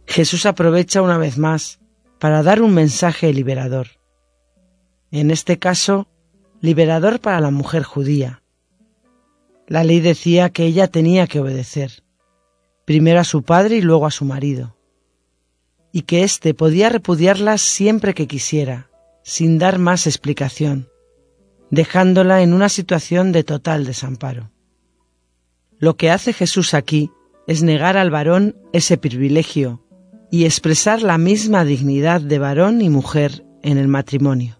Jesús aprovecha una vez más para dar un mensaje liberador. En este caso, liberador para la mujer judía. La ley decía que ella tenía que obedecer, primero a su padre y luego a su marido, y que éste podía repudiarla siempre que quisiera, sin dar más explicación, dejándola en una situación de total desamparo. Lo que hace Jesús aquí es negar al varón ese privilegio y expresar la misma dignidad de varón y mujer en el matrimonio.